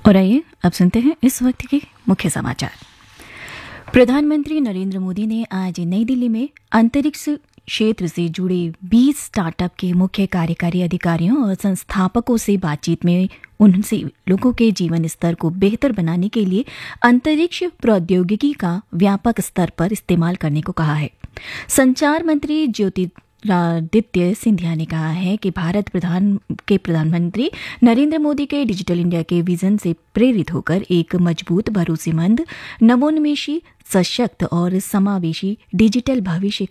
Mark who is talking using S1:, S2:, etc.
S1: और आइए अब सुनते हैं इस वक्त के मुख्य समाचार। प्रधानमंत्री नरेंद्र मोदी ने आज नई दिल्ली में अंतरिक्ष क्षेत्र से जुड़े 20 स्टार्टअप के मुख्य कार्यकारी अधिकारियों और संस्थापकों से बातचीत में उनसे लोगों के जीवन स्तर को बेहतर बनाने के लिए अंतरिक्ष प्रौद्योगिकी का व्यापक स्तर पर इस्तेमाल करने को कहा है। संचार मंत्री ज्योतिरादित्य सिंधिया ने कहा है कि भारत प्रधानमंत्री नरेंद्र मोदी के डिजिटल इंडिया के विजन से प्रेरित होकर एक मजबूत, भरोसेमंद, नवोन्मेषी, सशक्त और समावेशी डिजिटल भविष्य